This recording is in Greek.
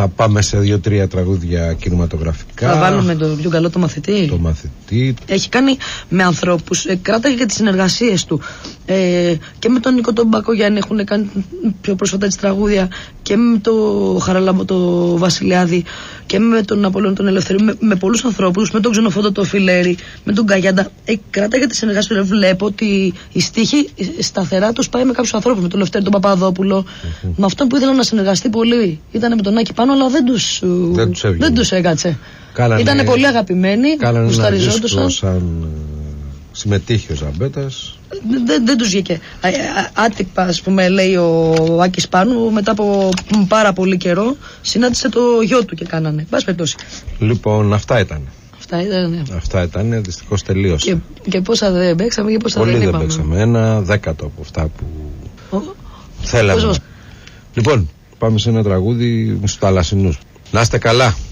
Θα πάμε σε 2-3 τραγούδια κινηματογραφικά. Θα βάλουμε το πιο καλό το μαθητή. Το μαθητή. Έχει κάνει με ανθρώπους, κράταγε και τις συνεργασίες του. Και με τον Νίκο τον Μπακογιάννη έχουν κάνει πιο πρόσφατα τις τραγούδια, και με το Χαραλάμπο το Βασιλιάδη, και με τον Απόλλωνα τον Ελευθερίου, με πολλούς ανθρώπους, με τον Ξενοφόντο το Φιλέρη, με τον Καγιάντα. Κράταγε τις συνεργασίες του. Βλέπω ότι η στίχη σταθερά τους πάει με κάποιους ανθρώπους, με τον Λευτέρη τον Παπαδόπουλο, με αυτόν που ήθελαν να συνεργαστεί πολύ. Ήταν με τον Άκη πάνω, αλλά δεν τους έκατσε. Ήτανε πολύ αγαπημένοι, γουσταριζόντουσαν. Σαν συμμετείχε ο Ζαμπέτας. Δεν τους βγήκε. Άτυπα, ας πούμε, λέει ο Άκης Πάνου, μετά από πάρα πολύ καιρό συνάντησε το γιο του και κάνανε. Μπας περιπτώσει. Λοιπόν, αυτά ήταν. Αυτά ήταν, δυστυχώς τελείωσε. Και πόσα δεν παίξαμε και πόσα πολύ δεν είπαμε. Δεν παίξαμε, 1/10 από αυτά που θέλαμε. Λοιπόν, πάμε σε ένα τραγούδι στους θαλασσινούς. Να είστε καλά.